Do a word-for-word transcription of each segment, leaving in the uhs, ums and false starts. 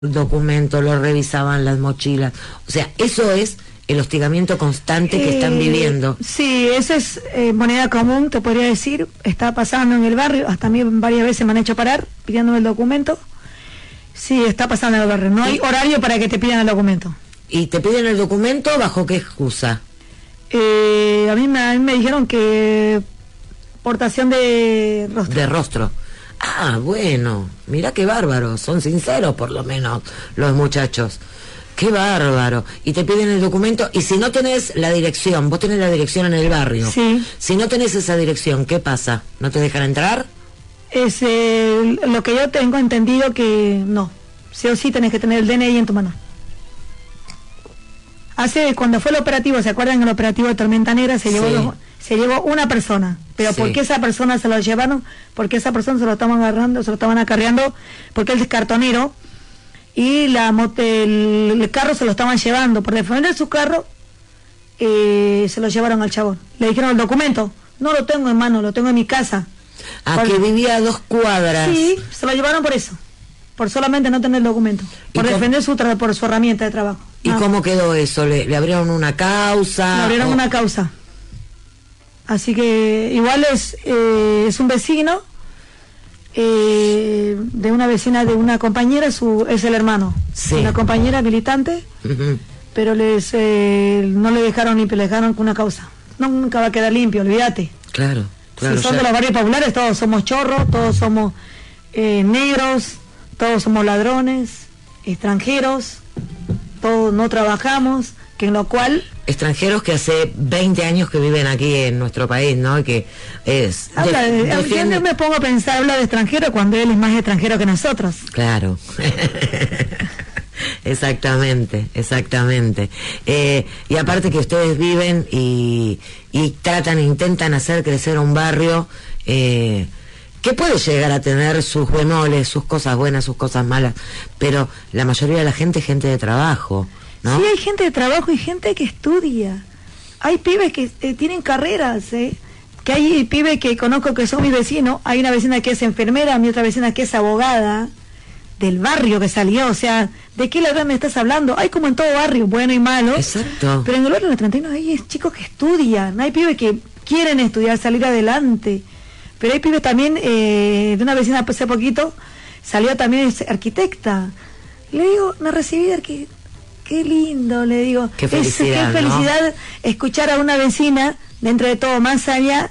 documentos, lo revisaban las mochilas. O sea, eso es el hostigamiento constante que eh, están viviendo. Sí, eso es eh, moneda común, te podría decir. Está pasando en el barrio, hasta a mí varias veces me han hecho parar pidiéndome el documento. Sí, está pasando en el barrio. No hay horario para que te pidan el documento. ¿Y te piden el documento bajo qué excusa? Eh, a, mí me, a mí me dijeron que portación de rostro. De rostro. Ah, bueno, mirá qué bárbaro, son sinceros por lo menos los muchachos. Qué bárbaro. Y te piden el documento, y si no tenés la dirección, vos tenés la dirección en el barrio. Sí. Si no tenés esa dirección, ¿qué pasa? ¿No te dejan entrar? Es eh, lo que yo tengo entendido que no. Sí o sí tenés que tener el D N I en tu mano. Hace, cuando fue el operativo, ¿se acuerdan? El operativo de Tormenta Negra se, sí. llevó, los, se llevó una persona. Pero sí. ¿por qué esa persona se lo llevaron? Porque esa persona se lo estaban agarrando, se lo estaban acarreando, porque él es cartonero, y la el, el carro se lo estaban llevando. Por defender su carro, eh, se lo llevaron al chabón. Le dijeron el documento, no lo tengo en mano, lo tengo en mi casa. Ah, por, que vivía a dos cuadras. Sí, se lo llevaron por eso, por solamente no tener el documento, por defender su, por su herramienta de trabajo. ¿Y ah. cómo quedó eso? ¿Le, le abrieron una causa? Le abrieron o... una causa. Así que igual es, eh, es un vecino, eh, de una vecina de una compañera, su es el hermano. Sí. Una compañera militante, uh-huh. pero les eh, no le dejaron limpio, le dejaron con una causa. No, nunca va a quedar limpio, olvídate. Claro, claro. Si son ya. de los barrios populares, todos somos chorros, todos somos eh, negros, todos somos ladrones, extranjeros, todos no trabajamos, que en lo cual... Extranjeros que hace veinte años que viven aquí en nuestro país, ¿no? Que es... Habla de, de, defiende... Yo me pongo a pensar, habla de extranjero cuando él es más extranjero que nosotros. Claro. Exactamente, exactamente. Eh, y aparte que ustedes viven y, y tratan, intentan hacer crecer un barrio... Eh, que puede llegar a tener sus bemoles, sus cosas buenas, sus cosas malas, pero la mayoría de la gente es gente de trabajo, ¿no? Sí, hay gente de trabajo y gente que estudia. Hay pibes que eh, tienen carreras, ¿eh? Que hay pibes que conozco que son mis vecinos. Hay una vecina que es enfermera, mi otra vecina que es abogada del barrio que salió. O sea, ¿de qué la verdad me estás hablando? Hay como en todo barrio, bueno y malo. Exacto. Pero en el barrio de los treinta y uno hay chicos que estudian, hay pibes que quieren estudiar, salir adelante. Pero hay pibes también, eh, de una vecina hace poquito, salió también, es arquitecta. Le digo, me recibí de arquitecta. Qué lindo, le digo. Qué felicidad, es, qué felicidad, ¿no? Escuchar a una vecina, dentro de todo, más allá,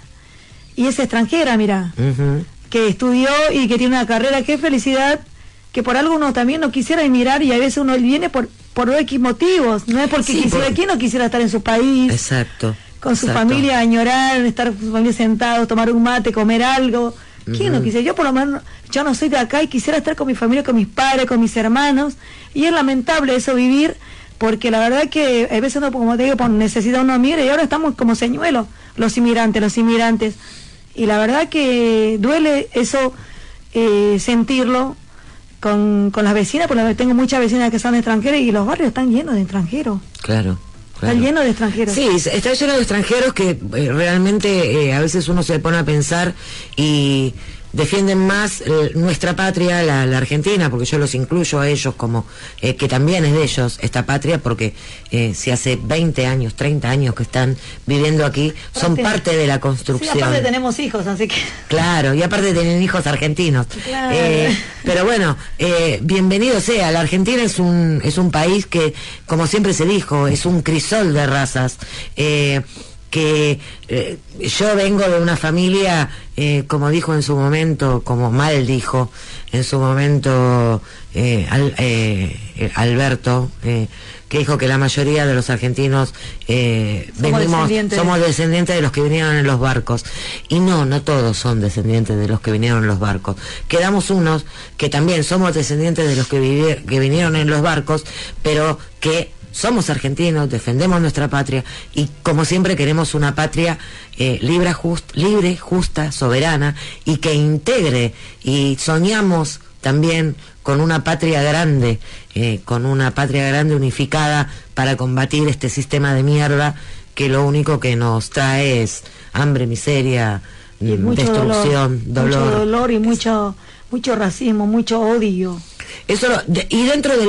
y es extranjera, mira, uh-huh. que estudió y que tiene una carrera. Qué felicidad, que por algo uno también no quisiera emigrar, y a veces uno viene por, por X motivos. No es porque sí, quisiera, por... ¿quién no quisiera estar en su país? Exacto. Con su Exacto. familia, añorar, estar con su familia sentado, tomar un mate, comer algo. ¿Quién uh-huh. no quisiera? Yo por lo menos, yo no soy de acá y quisiera estar con mi familia, con mis padres, con mis hermanos. Y es lamentable eso vivir, porque la verdad que a veces uno, como te digo, por necesidad uno mira, y ahora estamos como señuelos, los inmigrantes, los inmigrantes. Y la verdad que duele eso, eh, sentirlo con, con las vecinas, porque tengo muchas vecinas que son extranjeras y los barrios están llenos de extranjeros. Claro. Claro. Está lleno de extranjeros. Sí, está lleno de extranjeros que eh, realmente eh, a veces uno se pone a pensar y defienden más eh, nuestra patria, la, la Argentina, porque yo los incluyo a ellos como eh, que también es de ellos esta patria, porque eh, si hace veinte años, treinta años que están viviendo aquí, aparte, son parte de la construcción. Sí, aparte tenemos hijos, así que... Claro, y aparte tienen hijos argentinos. Claro. Eh, pero bueno, eh, bienvenido sea. La Argentina es un, es un país que, como siempre se dijo, es un crisol de razas. Eh, que eh, yo vengo de una familia, eh, como dijo en su momento, como mal dijo en su momento eh, al, eh, Alberto, eh, que dijo que la mayoría de los argentinos eh, somos, venimos, descendientes. somos descendientes de los que vinieron en los barcos. Y no, no todos son descendientes de los que vinieron en los barcos. Quedamos unos que también somos descendientes de los que, vivi- que vinieron en los barcos, pero que somos argentinos, defendemos nuestra patria y como siempre queremos una patria eh, libre, just, libre, justa, soberana y que integre, y soñamos también con una patria grande, eh, con una patria grande unificada para combatir este sistema de mierda que lo único que nos trae es hambre, miseria, y mucho destrucción, dolor, dolor. Mucho dolor y mucho, mucho racismo, mucho odio. Eso lo- de- y dentro del